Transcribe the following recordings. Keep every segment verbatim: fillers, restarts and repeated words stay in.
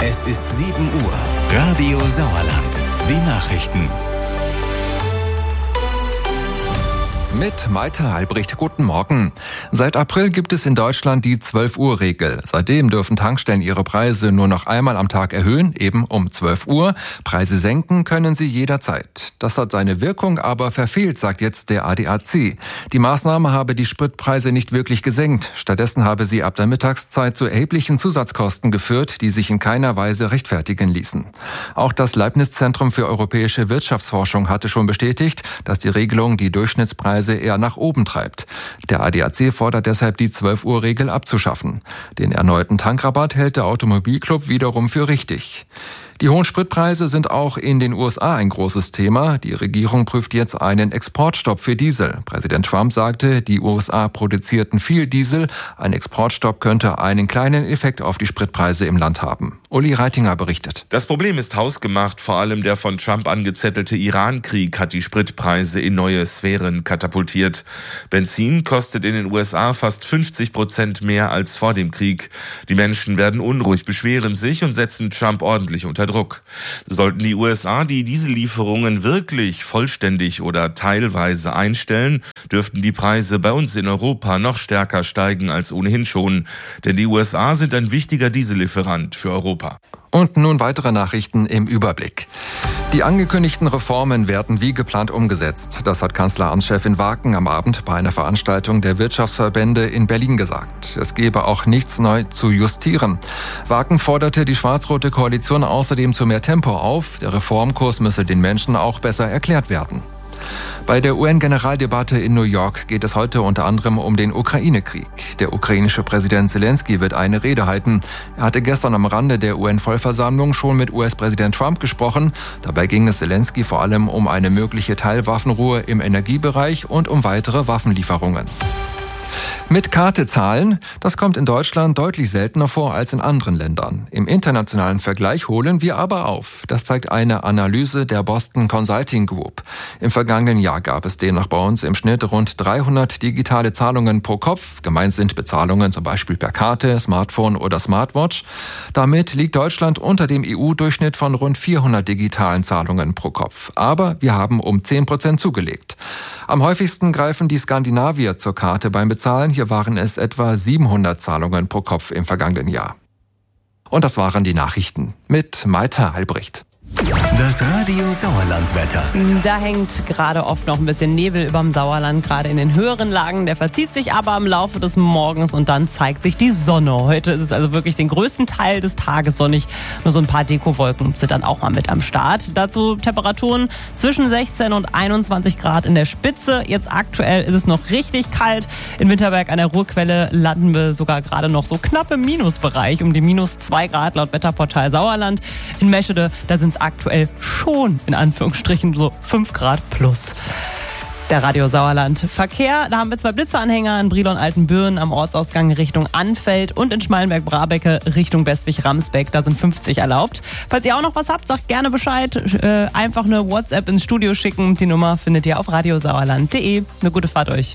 Es ist sieben Uhr. Radio Sauerland. Die Nachrichten. Mit Malte Albrecht, guten Morgen. Seit April gibt es in Deutschland die zwölf-Uhr-Regel. Seitdem dürfen Tankstellen ihre Preise nur noch einmal am Tag erhöhen, eben um zwölf Uhr. Preise senken können sie jederzeit. Das hat seine Wirkung aber verfehlt, sagt jetzt der A D A C. Die Maßnahme habe die Spritpreise nicht wirklich gesenkt. Stattdessen habe sie ab der Mittagszeit zu erheblichen Zusatzkosten geführt, die sich in keiner Weise rechtfertigen ließen. Auch das Leibniz-Zentrum für europäische Wirtschaftsforschung hatte schon bestätigt, dass die Regelung die Durchschnittspreise eher nach oben treibt. Der A D A C fordert deshalb, die zwölf-Uhr-Regel abzuschaffen. Den erneuten Tankrabatt hält der Automobilclub wiederum für richtig. Die hohen Spritpreise sind auch in den U S A ein großes Thema. Die Regierung prüft jetzt einen Exportstopp für Diesel. Präsident Trump sagte, die U S A produzierten viel Diesel. Ein Exportstopp könnte einen kleinen Effekt auf die Spritpreise im Land haben. Uli Reitinger berichtet. Das Problem ist hausgemacht. Vor allem der von Trump angezettelte Iran-Krieg hat die Spritpreise in neue Sphären katapultiert. Benzin kostet in den U S A fast fünfzig Prozent mehr als vor dem Krieg. Die Menschen werden unruhig, beschweren sich und setzen Trump ordentlich unter Druck. Sollten die U S A die Diesellieferungen wirklich vollständig oder teilweise einstellen, dürften die Preise bei uns in Europa noch stärker steigen als ohnehin schon. Denn die U S A sind ein wichtiger Diesellieferant für Europa. Und nun weitere Nachrichten im Überblick. Die angekündigten Reformen werden wie geplant umgesetzt. Das hat Kanzleramtschefin Waken am Abend bei einer Veranstaltung der Wirtschaftsverbände in Berlin gesagt. Es gebe auch nichts neu zu justieren. Waken forderte die schwarz-rote Koalition außerdem zu mehr Tempo auf. Der Reformkurs müsse den Menschen auch besser erklärt werden. Bei der U N-Generaldebatte in New York geht es heute unter anderem um den Ukraine-Krieg. Der ukrainische Präsident Zelensky wird eine Rede halten. Er hatte gestern am Rande der U N-Vollversammlung schon mit U S-Präsident Trump gesprochen. Dabei ging es Zelensky vor allem um eine mögliche Teilwaffenruhe im Energiebereich und um weitere Waffenlieferungen. Mit Karte zahlen, das kommt in Deutschland deutlich seltener vor als in anderen Ländern. Im internationalen Vergleich holen wir aber auf. Das zeigt eine Analyse der Boston Consulting Group. Im vergangenen Jahr gab es demnach bei uns im Schnitt rund dreihundert digitale Zahlungen pro Kopf. Gemeint sind Bezahlungen zum Beispiel per Karte, Smartphone oder Smartwatch. Damit liegt Deutschland unter dem E U-Durchschnitt von rund vierhundert digitalen Zahlungen pro Kopf. Aber wir haben um zehn Prozent zugelegt. Am häufigsten greifen die Skandinavier zur Karte beim Bezahlen. Hier waren es etwa siebenhundert Zahlungen pro Kopf im vergangenen Jahr. Und das waren die Nachrichten mit Malte Albrecht. Das Radio Sauerland-Wetter. Da hängt gerade oft noch ein bisschen Nebel überm Sauerland, gerade in den höheren Lagen. Der verzieht sich aber im Laufe des Morgens und dann zeigt sich die Sonne. Heute ist es also wirklich den größten Teil des Tages sonnig. Nur so ein paar Dekowolken sind dann auch mal mit am Start. Dazu Temperaturen zwischen sechzehn und einundzwanzig Grad in der Spitze. Jetzt aktuell ist es noch richtig kalt. In Winterberg an der Ruhrquelle landen wir sogar gerade noch so knapp im Minusbereich, um die minus zwei Grad laut Wetterportal Sauerland. In Meschede, da sind es aktuell schon in Anführungsstrichen so fünf Grad plus. Der Radio Sauerland Verkehr, da haben wir zwei Blitzeanhänger in Brilon-Altenbüren am Ortsausgang Richtung Anfeld und in Schmalenberg-Brabecke Richtung Bestwig-Ramsbeck. Da sind fünfzig erlaubt. Falls ihr auch noch was habt, sagt gerne Bescheid. Äh, einfach eine WhatsApp ins Studio schicken. Die Nummer findet ihr auf radiosauerland punkt de. Eine gute Fahrt euch.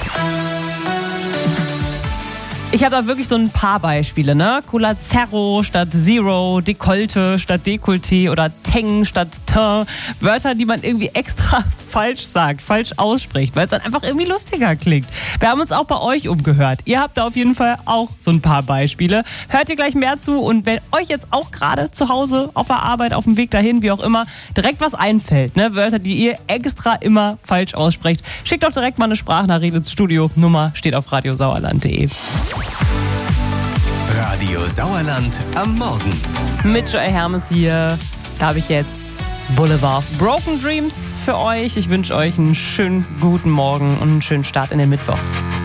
Ich habe da wirklich so ein paar Beispiele, ne? Cola Zero statt Zero, Dekolte statt Dekolleté oder Teng statt Teint. Wörter, die man irgendwie extra falsch sagt, falsch ausspricht, weil es dann einfach irgendwie lustiger klingt. Wir haben uns auch bei euch umgehört. Ihr habt da auf jeden Fall auch so ein paar Beispiele. Hört ihr gleich mehr zu und wenn euch jetzt auch gerade zu Hause, auf der Arbeit, auf dem Weg dahin, wie auch immer, direkt was einfällt, ne? Wörter, die ihr extra immer falsch aussprecht, schickt doch direkt mal eine Sprachnachricht ins Studio. Nummer steht auf radiosauerland punkt de. Radio Sauerland am Morgen. Mit Joel Hermes hier. Da habe ich jetzt Boulevard of Broken Dreams für euch. Ich wünsche euch einen schönen guten Morgen und einen schönen Start in den Mittwoch.